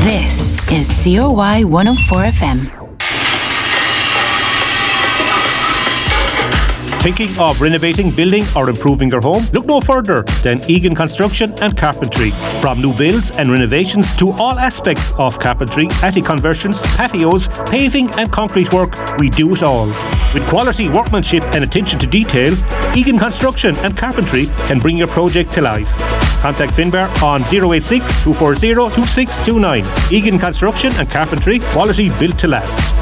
This is COY 104 FM. Thinking of renovating, building or improving your home? Look no further than Egan Construction and Carpentry. From new builds and renovations to all aspects of carpentry, attic conversions, patios, paving and concrete work, we do it all. With quality workmanship and attention to detail, Egan Construction and Carpentry can bring your project to life. Contact Finbar on 086 240 2629. Egan Construction and Carpentry, quality built to last.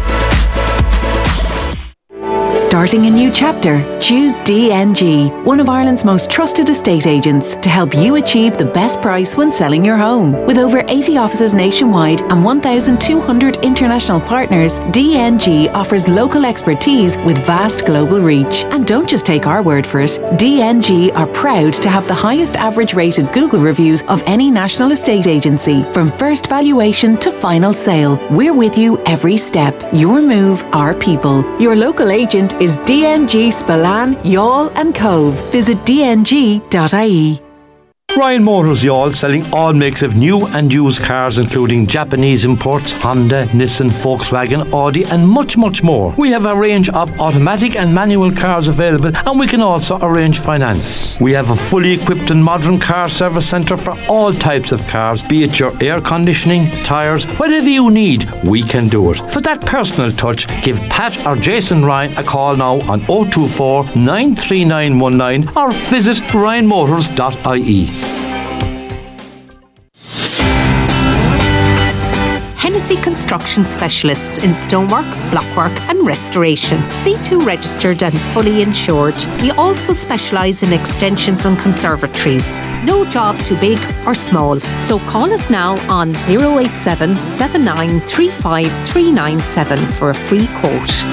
Starting a new chapter? Choose DNG, one of Ireland's most trusted estate agents, to help you achieve the best price when selling your home. With over 80 offices nationwide and 1,200 international partners, DNG offers local expertise with vast global reach. And don't just take our word for it. DNG are proud to have the highest average rated Google reviews of any national estate agency. From first valuation to final sale, we're with you every step. Your move, our people. Your local agent is DNG Spillane, Youghal and Cove. Visit dng.ie. Ryan Motors Youghal, selling all makes of new and used cars, including Japanese imports, Honda, Nissan, Volkswagen, Audi and much, much more. We have a range of automatic and manual cars available, and we can also arrange finance. We have a fully equipped and modern car service centre for all types of cars, be it your air conditioning, tyres, whatever you need, we can do it. For that personal touch, give Pat or Jason Ryan a call now on 024 93919 or visit ryanmotors.ie. Hennessy Construction Specialists in stonework, blockwork and restoration. C2 registered and fully insured. We also specialise in extensions and conservatories. No job too big or small. So call us now on 087 7935 397 for a free quote.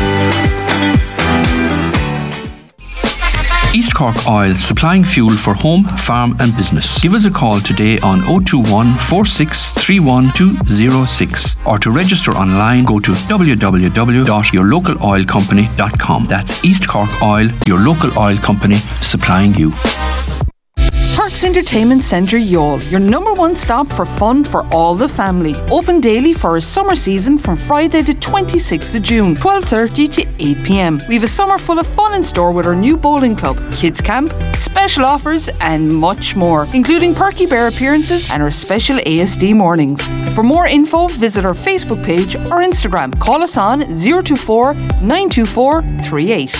East Cork Oil, supplying fuel for home, farm and business. Give us a call today on 021 4631 206 or to register online go to www.yourlocaloilcompany.com. That's East Cork Oil, your local oil company supplying you. Parks Entertainment Centre Youghal, your number one stop for fun for all the family. Open daily for a summer season from Friday the 26th of June, 12:30 to 8 p.m. We have a summer full of fun in store with our new bowling club, kids camp, special offers and much more, including Perky Bear appearances and our special ASD mornings. For more info, visit our Facebook page or Instagram. Call us on 024 924 38.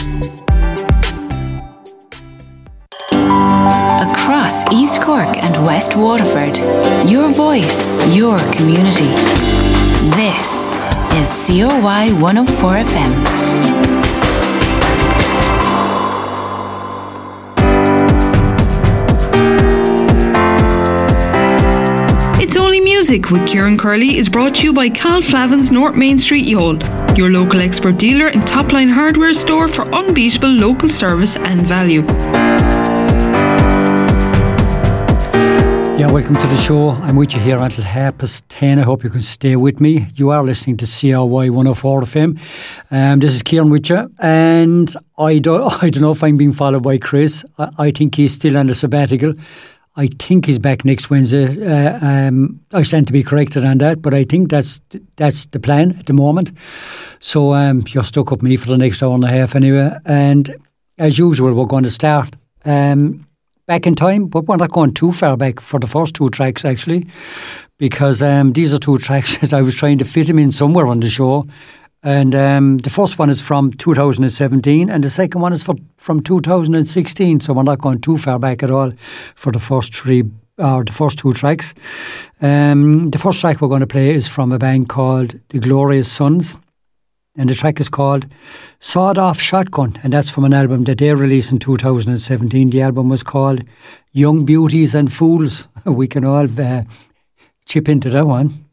Across East Cork and West Waterford, your voice, your community. This is COY 104 FM. It's Only Music with Kieran Curley is brought to you by Cal Flavin's North Main Street Youghal, your local expert dealer and top-line hardware store for unbeatable local service and value. Yeah, welcome to the show. I'm with you here until 10:30. I hope you can stay with me. You are listening to CRY 104 FM. This is Kieran with you, and I don't know if I'm being followed by Chris. I think he's still on the sabbatical. I think he's back next Wednesday. I stand to be corrected on that, but I think that's the plan at the moment. So you're stuck with me for the next hour and a half anyway. And as usual, we're going to start back in time, but we're not going too far back for the first two tracks actually, because these are two tracks that I was trying to fit them in somewhere on the show. And the first one is from 2017 and the second one is from 2016, so we're not going too far back at all for the first two tracks. The first track we're going to play is from a band called The Glorious Sons, and the track is called Sawed Off Shotgun, and that's from an album that they released in 2017. The album was called Young Beauties and Fools. We can all chip into that one.